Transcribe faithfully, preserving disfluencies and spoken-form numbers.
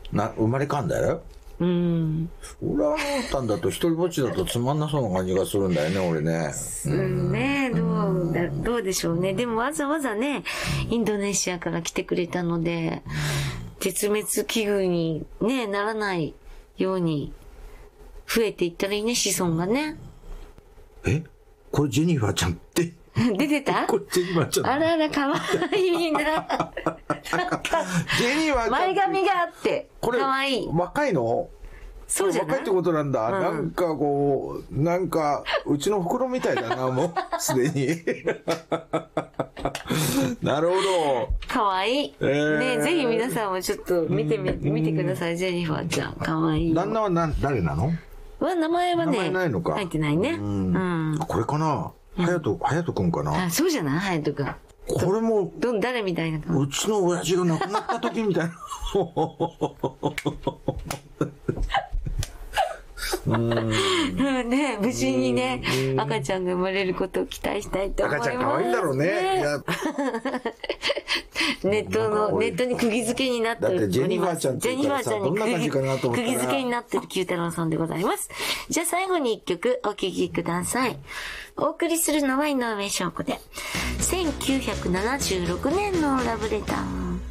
な、生まれ変わんだよ。 うん。 オランウータンだと一人ぼっちだとつまんなそうな感じがするんだよね、俺ね。 うんね、どうだ、どうでしょうね。でもわざわざね、インドネシアから来てくれたので、絶滅危惧にね、ならないように増えていったらいいね、子孫がね。 え？これジェニファーちゃんって。 出てた？ これジェニファーちゃん。 あらあら、かわいいな。なんか、 ジェニファーちゃん。 前髪があって、 これ、 かわいい。 若いの？ そうじゃない？ 若いってことなんだ。うん、なんかこう、なんか、うちの袋みたいだな、もう、すでに。なるほど。 かわいい。えー、ね、ぜひ皆さんもちょっと見てみ、見てください、ジェニファーちゃん。かわいい。 旦那はな、誰なの？ は、名前はね、 名前ないのか。 入ってないね。うん。うん、 これかな？はやと、はやとくんかな？ あ、そうじゃない？はやとくん。 これも、 ど、誰みたいな。 うちの親父が亡くなった時みたいな。 うんね、無事にね、赤ちゃんが生まれることを期待したいと思います。 赤ちゃん可愛いんだろうね。ね、いやネットの、ネットに釘付けになっております。 だってジェニファーちゃんって言ったらさ、どんな感じかなと思ったら。 釘付けになってる九太郎さんでございます。じゃあ最後に一曲お聴きください。お送りするのは井上翔子で、せんきゅうひゃくななじゅうろくねんのラブレター。